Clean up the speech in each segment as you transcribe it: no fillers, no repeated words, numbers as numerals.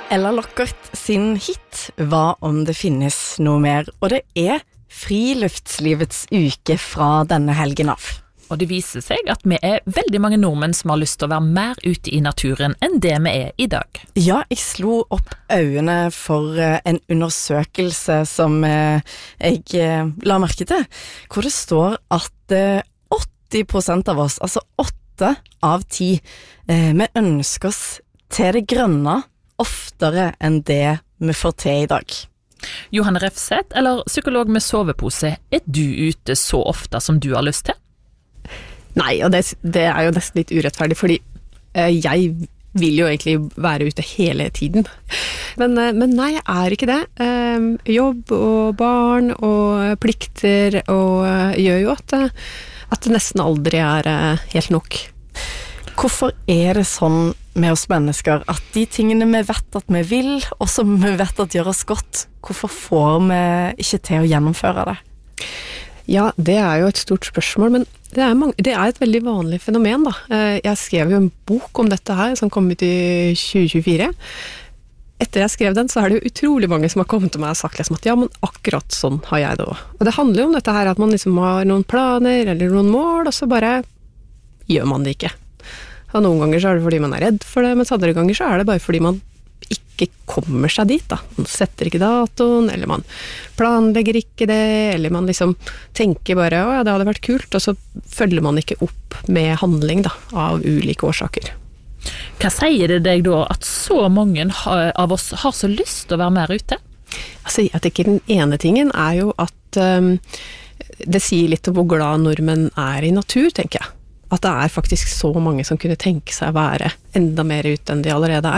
Ella Lockert sin hit Hva om det finnes noe mer, og det friluftslivets uke fra denne helgen av. Og det viser seg at vi veldig mange nordmenn som har lyst til å være mer ute i naturen enn det vi i dag. Ja, jeg slo opp øynene for en undersøkelse som jeg la merke til, hvor det står at 80% av oss, altså 8 av 10, vi ønsker oss til det grønne oftere enn det vi får til i dag. Johanne Refseth, eller psykolog med sovepose, du ute så ofte som du har lyst til? Nei, og det jo nesten litt urettferdig, fordi jeg vil jo egentlig være ute hele tiden. Men nei, jeg ikke det. Jobb og barn og plikter og gjør jo at det nesten aldri helt nok. Hvorfor det sånn med oss mennesker at de tingene vi vet at vi vil, og som vi vet at gjør oss godt, hvorfor får vi ikke til å gjennomføre det? Ja, det jo et stort spørsmål, men det et veldig vanlig fenomen da. Jeg skrev jo en bok om dette her, som kom ut i 2024. Etter jeg skrev den, så det jo utrolig mange som har kommet til meg og sagt liksom at ja, men akkurat sånn har jeg det også. Og det handler jo om dette her, at man liksom har noen planer eller noen mål, og så bare gjør man det ikke. Og noen ganger så det fordi man redd for det, mens andre ganger så det bare fordi man ikke kommer seg dit da. Man setter ikke datoen, eller man planlegger ikke det, eller man liksom tenker bare, ja, det hadde vært kult, og så følger man ikke opp med handling da, av ulike årsaker. Hva sier det deg da at så mange av oss har så lyst til å være mer ute? Altså, jeg tenker den ene tingen jo at det sier litt om hvor glad nordmenn i natur, tenker jeg. At det faktisk så mange som kunne tenke seg å være enda mer ute enn de allerede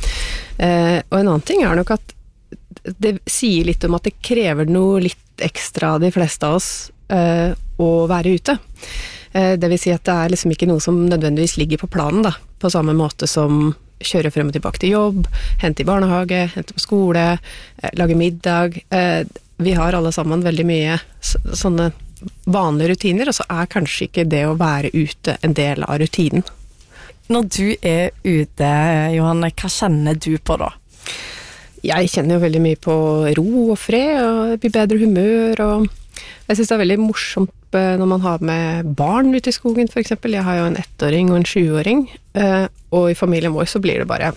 Og en annen ting nok at det sier litt om at det krever noe litt ekstra av de fleste av oss å være ute. Det vil si at det liksom ikke noe som nødvendigvis ligger på planen da, på samme måte som kjøre frem og tilbake til jobb, hente i barnehage, hente på skole, lage middag. Vi har alle sammen veldig mye sånne vanlige rutiner, og så kanskje ikke det å være ute en del av rutinen. Når du ute, Johanne, hva kjenner du på da? Jeg kjenner jo veldig mye på ro og fred, og blir bedre humør, og jeg synes det veldig morsomt når man har med barn ute i skogen, for eksempel. Jeg har jo en 1-åring og en 7-åring, og i familien vår så blir det bare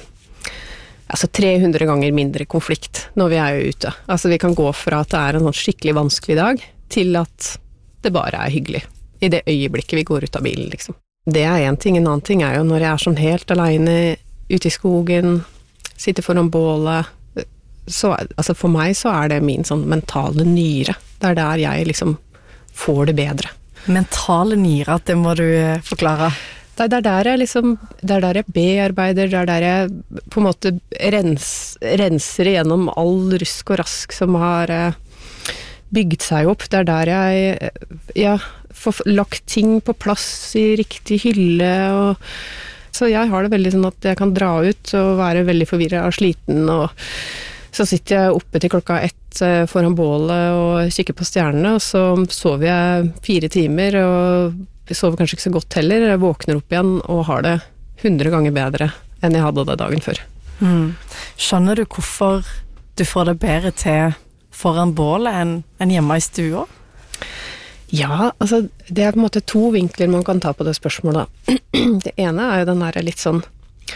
300 ganger mindre konflikt når vi jo ute. Altså vi kan gå fra at det en sånn skikkelig vanskelig dag, til at det bare hyggelig i det øyeblikket vi går ut av bilen, liksom. Det en ting. En annen ting jo når jeg sånn helt alene ute i skogen, sitter foran bålet, så altså for meg så det min sånn mentale nyre. Det der jeg liksom får det bedre. Mentale nyre, det må du forklare. Det der jeg liksom, det der jeg bearbeider, det der jeg på en måte renser igjennom all rusk og rask som har bygd seg opp. Det der jeg får lagt ting på plass i riktig hylle, og så jeg har det veldig sånn at jeg kan dra ut og være veldig forvirret og sliten, og så sitter jeg oppe til klokka 1 foran bålet og kikker på stjernene, og så sover jeg 4 timer, og jeg sover kanskje ikke så godt heller. Jeg våkner opp igjen og har det 100 ganger bedre enn jeg hadde det dagen før. Skjønner du hvorfor du får det bedre til foran bålet enn hjemme i stua? Ja, altså det på en måte 2 vinkler man kan ta på det spørsmålet. Det ene jo den der litt sånn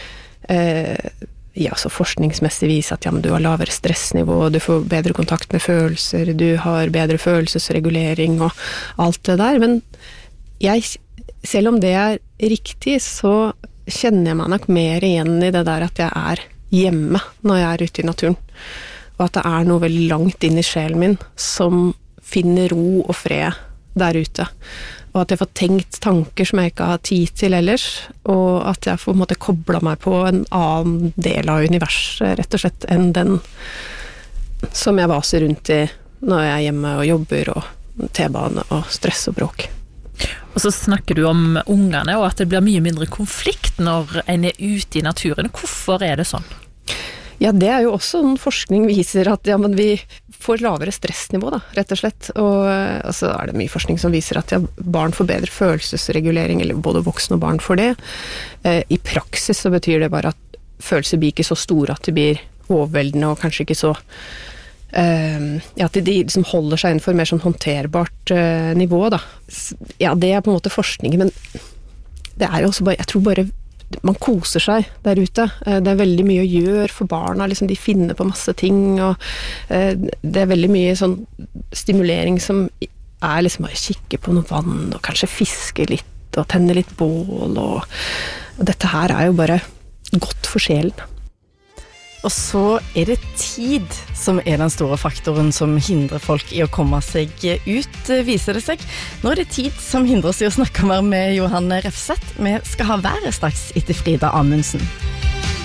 ja, så forskningsmessig vis at ja, men du har lavere stressnivå, du får bedre kontakt med følelser, du har bedre følelsesregulering og alt det der, men selv om det riktig, så kjenner jeg meg nok mer igjen i det der at jeg hjemme når jeg ute i naturen, og at det noe veldig langt inn i sjelen min som finner ro og fred der ute, og at jeg får tenkt tanker som jeg ikke har tid til ellers, og at jeg får måtte koble meg på en annen del av universet, rett og slett, enn den som jeg vaser rundt i når jeg hjemme og jobber, og T-bane og stress og bråk. Og så snakker du om ungene, og at det blir mye mindre konflikt når en ute i naturen. Hvorfor det sånn? Ja, det jo også en forskning viser at ja, men vi får lavere stressnivå da, rett og slett. Og altså, det mye forskning som viser at ja, barn får bedre følelsesregulering, eller både voksne og barn får det. I praksis så betyr det bare at følelser blir ikke så store at de blir overveldende og kanskje ikke så at de liksom holder seg innenfor mer sånn håndterbart nivå da. Ja, det på en måte forskningen, men det jo også bare, jeg tror bare man koser seg der ute. Det veldig mye å gjøre for barna, liksom de finner på masse ting, og det veldig mye sånn stimulering som liksom bare kikke på noe vann, og kanskje fiske litt, og tenne litt bål, og dette her jo bare godt for sjelen. Og så det tid som den store faktoren som hindrer folk i å komme seg ut, viser det seg. Nå det tid som hindrer oss i å snakke mer med Johan Refseth. Vi skal ha været straks etter Frida Amundsen.